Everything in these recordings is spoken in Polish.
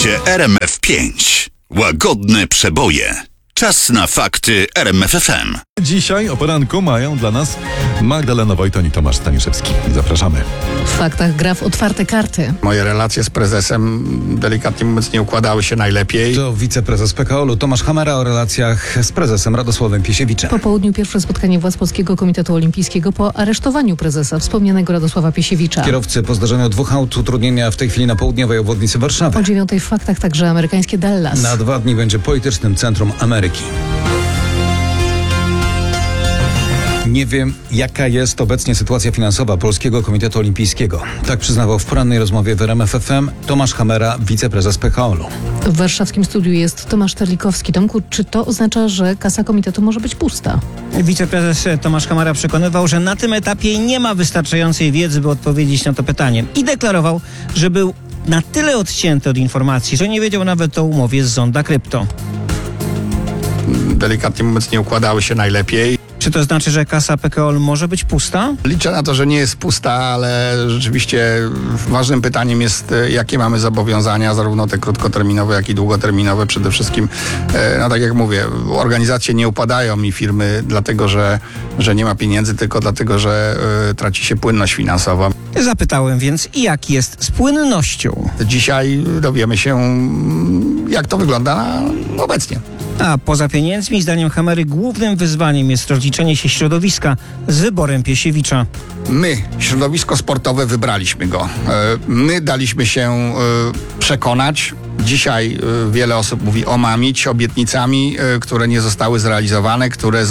Słuchacie RMF5. Łagodne przeboje. Czas na fakty RMF FM. Dzisiaj o poranku mają dla nas Magdalena Wojton i Tomasz Staniszewski. Zapraszamy. W faktach gra w otwarte karty. Moje relacje z prezesem, delikatnie mówiąc, nie układały się najlepiej. To wiceprezes PKO-u Tomasz Hamera o relacjach z prezesem Radosławem Piesiewiczem. Po południu pierwsze spotkanie władz Polskiego Komitetu Olimpijskiego po aresztowaniu prezesa wspomnianego Radosława Piesiewicza. Kierowcy po zdarzeniu 2 aut utrudnienia w tej chwili na południowej obwodnicy Warszawy. O 9:00 w faktach także amerykańskie Dallas. Na 2 dni będzie politycznym centrum Ameryki. Nie wiem, jaka jest obecnie sytuacja finansowa Polskiego Komitetu Olimpijskiego. Tak przyznawał w porannej rozmowie w RMF FM Tomasz Hamera, wiceprezes PKO-u. W warszawskim studiu jest Tomasz Terlikowski. Tomku, czy to oznacza, że kasa komitetu może być pusta? Wiceprezes Tomasz Hamera przekonywał, że na tym etapie nie ma wystarczającej wiedzy, by odpowiedzieć na to pytanie. I deklarował, że był na tyle odcięty od informacji, że nie wiedział nawet o umowie z Zonda Krypto. Delikatnie mówiąc, nie układały się najlepiej. Czy to znaczy, że kasa PKO może być pusta? Liczę na to, że nie jest pusta, ale rzeczywiście ważnym pytaniem jest, jakie mamy zobowiązania, zarówno te krótkoterminowe, jak i długoterminowe. Przede wszystkim, no tak jak mówię, organizacje nie upadają i firmy dlatego, że nie ma pieniędzy, tylko dlatego, że traci się płynność finansową. Zapytałem więc, jak jest z płynnością? Dzisiaj dowiemy się, jak to wygląda obecnie. A poza pieniędzmi, zdaniem Hamery, głównym wyzwaniem jest rozliczenie się środowiska z wyborem Piesiewicza. My, środowisko sportowe, wybraliśmy go. My daliśmy się przekonać. Dzisiaj wiele osób mówi omamić obietnicami, które nie zostały zrealizowane,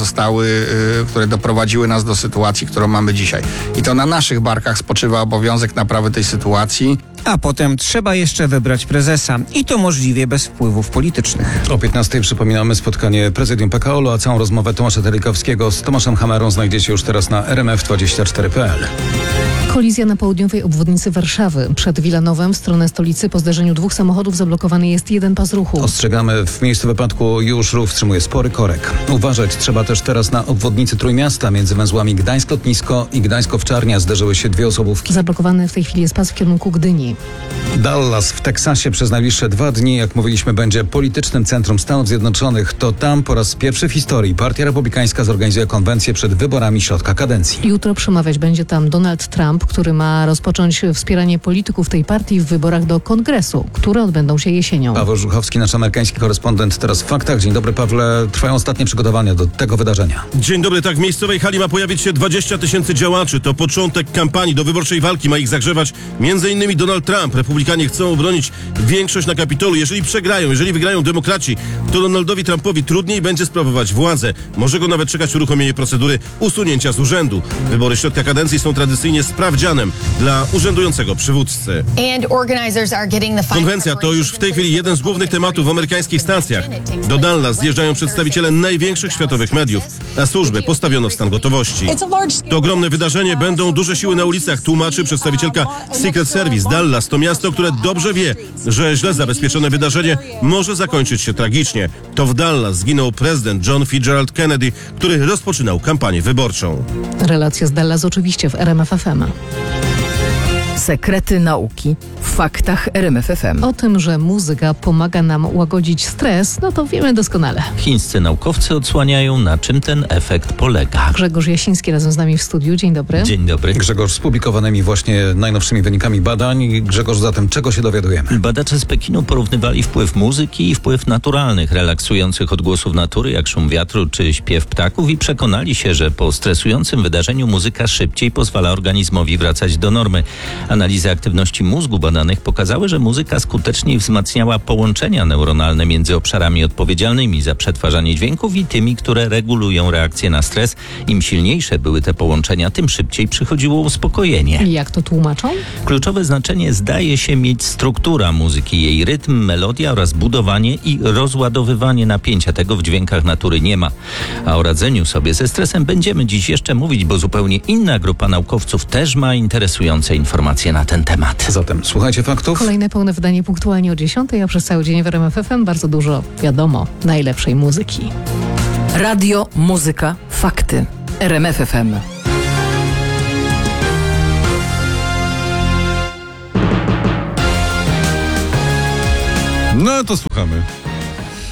które doprowadziły nas do sytuacji, którą mamy dzisiaj. I to na naszych barkach spoczywa obowiązek naprawy tej sytuacji. A potem trzeba jeszcze wybrać prezesa. I to możliwie bez wpływów politycznych. O 15:00 przypominamy spotkanie prezydium PKO-u, a całą rozmowę Tomasza Terlikowskiego z Tomaszem Hamerą znajdziecie już teraz na rmf24.pl. Kolizja na południowej obwodnicy Warszawy. Przed Wilanowem w stronę stolicy po zderzeniu 2 samochodów zablokowany jest jeden pas ruchu. Ostrzegamy, w miejscu wypadku już ruch wstrzymuje spory korek. Uważać trzeba też teraz na obwodnicy Trójmiasta. Między węzłami Gdańsk-Lotnisko i Gdańsk-Owczarnia zderzyły się 2 osobówki. Zablokowany w tej chwili jest pas w kierunku Gdyni. Dallas w Teksasie przez najbliższe 2 dni, jak mówiliśmy, będzie politycznym centrum Stanów Zjednoczonych. To tam po raz pierwszy w historii Partia Republikańska zorganizuje konwencję przed wyborami środka kadencji. Jutro przemawiać będzie tam Donald Trump, który ma rozpocząć wspieranie polityków tej partii w wyborach do Kongresu, które odbędą się jesienią. Paweł Żuchowski, nasz amerykański korespondent, teraz w faktach. Dzień dobry, Pawle. Trwają ostatnie przygotowania do tego wydarzenia. Dzień dobry, tak, w miejscowej hali ma pojawić się 20 000 działaczy. To początek kampanii do wyborczej walki. Ma ich zagrzewać m.in. Donald Trump. Republikanie chcą obronić większość na Kapitolu. Jeżeli przegrają, jeżeli wygrają demokraci, to Donaldowi Trumpowi trudniej będzie sprawować władzę. Może go nawet czekać uruchomienie procedury usunięcia z urzędu. Wybory środka kadencji są tradycyjnie sprawdzianem dla urzędującego przywódcy. Konwencja to już w tej chwili jeden z głównych tematów w amerykańskich stacjach. Do Dallas zjeżdżają przedstawiciele największych światowych mediów, a służby postawiono w stan gotowości. To ogromne wydarzenie, będą duże siły na ulicach, tłumaczy przedstawicielka Secret Service. Dallas to miasto, które dobrze wie, że źle zabezpieczone wydarzenie może zakończyć się tragicznie. To w Dallas zginął prezydent John Fitzgerald Kennedy, który rozpoczynał kampanię wyborczą. Relacja z Dallas oczywiście w RMF FM. Sekrety nauki w faktach RMF FM. O tym, że muzyka pomaga nam łagodzić stres, no to wiemy doskonale. Chińscy naukowcy odsłaniają, na czym ten efekt polega. Grzegorz Jasiński razem z nami w studiu. Dzień dobry. Dzień dobry. Grzegorz, z publikowanymi właśnie najnowszymi wynikami badań. Grzegorz, zatem czego się dowiadujemy? Badacze z Pekinu porównywali wpływ muzyki i wpływ naturalnych, relaksujących odgłosów natury, jak szum wiatru czy śpiew ptaków, i przekonali się, że po stresującym wydarzeniu muzyka szybciej pozwala organizmowi wracać do normy. Analizy aktywności mózgu badanych pokazały, że muzyka skuteczniej wzmacniała połączenia neuronalne między obszarami odpowiedzialnymi za przetwarzanie dźwięków i tymi, które regulują reakcję na stres. Im silniejsze były te połączenia, tym szybciej przychodziło uspokojenie. Jak to tłumaczą? Kluczowe znaczenie zdaje się mieć struktura muzyki, jej rytm, melodia oraz budowanie i rozładowywanie napięcia. Tego w dźwiękach natury nie ma. A o radzeniu sobie ze stresem będziemy dziś jeszcze mówić, bo zupełnie inna grupa naukowców też ma interesujące informacje na ten temat. Zatem słuchajcie faktów. Kolejne pełne wydanie punktualnie o 10:00, a przez cały dzień w RMF FM bardzo dużo, wiadomo, najlepszej muzyki. Radio, muzyka, fakty. RMF FM. No to słuchamy.